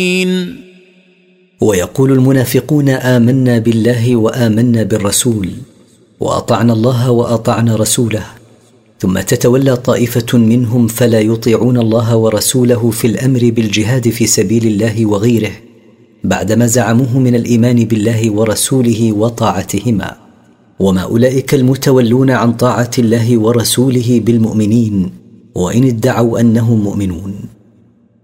ويقول المنافقون آمنا بالله وآمنا بالرسول وأطعنا الله وأطعنا رسوله، ثم تتولى طائفة منهم فلا يطيعون الله ورسوله في الأمر بالجهاد في سبيل الله وغيره بعدما زعموه من الإيمان بالله ورسوله وطاعتهما. وما أولئك المتولون عن طاعة الله ورسوله بالمؤمنين وإن ادعوا أنهم مؤمنون.